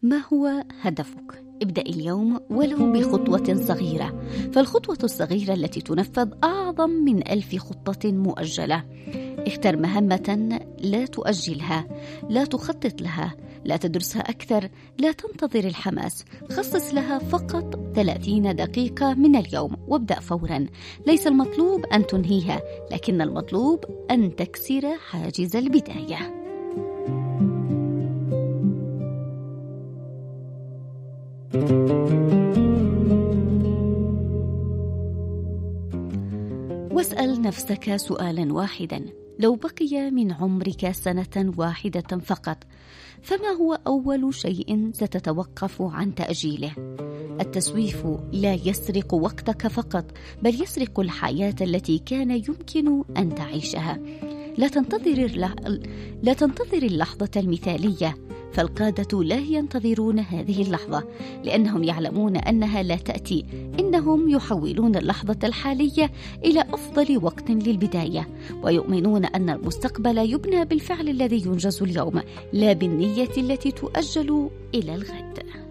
ما هو هدفك؟ ابدأ اليوم ولو بخطوة صغيرة، فالخطوة الصغيرة التي تنفذ أعظم من 1000 خطة مؤجلة. اختر مهمة لا تؤجلها، لا تخطط لها، لا تدرسها أكثر، لا تنتظر الحماس. خصص لها فقط 30 دقيقة من اليوم وابدأ فورا. ليس المطلوب أن تنهيها، لكن المطلوب أن تكسر حاجز البداية. واسأل نفسك سؤالا واحدا: لو بقي من عمرك سنة واحدة فقط، فما هو أول شيء ستتوقف عن تأجيله؟ التسويف لا يسرق وقتك فقط، بل يسرق الحياة التي كان يمكن أن تعيشها. لا تنتظر اللحظة المثالية، فالقادة لا ينتظرون هذه اللحظة لأنهم يعلمون أنها لا تأتي. إنهم يحولون اللحظة الحالية إلى أفضل وقت للبداية، ويؤمنون أن المستقبل يبنى بالفعل الذي ينجز اليوم، لا بالنية التي تؤجل إلى الغد.